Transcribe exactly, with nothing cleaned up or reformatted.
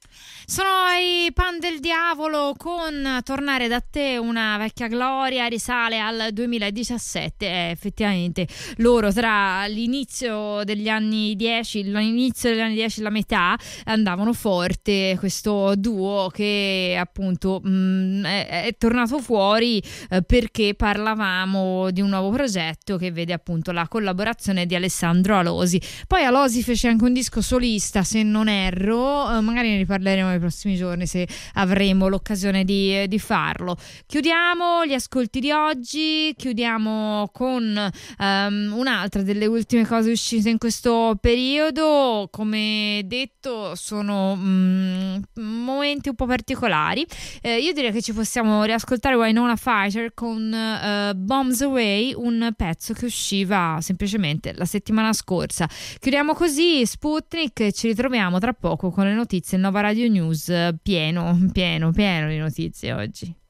Sono i Pan del Diavolo con Tornare da te, una vecchia gloria, risale al duemiladiciassette. Eh, effettivamente loro tra l'inizio degli anni dieci, l'inizio degli anni dieci e la metà andavano forte, questo duo che appunto mh, è, è tornato fuori eh, perché parlavamo di un nuovo progetto che vede appunto la collaborazione di Alessandro Alosi. Poi Alosi fece anche un disco solista, se non erro, eh, magari ne riparleremo nei prossimi giorni se avremo l'occasione di, di farlo. Chiudiamo gli ascolti di oggi, chiudiamo con um, un'altra delle ultime cose uscite in questo periodo. Come detto, sono um, momenti un po' particolari. Eh, io direi che ci possiamo riascoltare Winona Fighter con uh, Bombs Away, un pezzo che usciva semplicemente la settimana scorsa. Chiudiamo così Sputnik e ci ritroviamo tra poco con le notizie in Nova Radio News. Pieno, pieno, pieno di notizie oggi.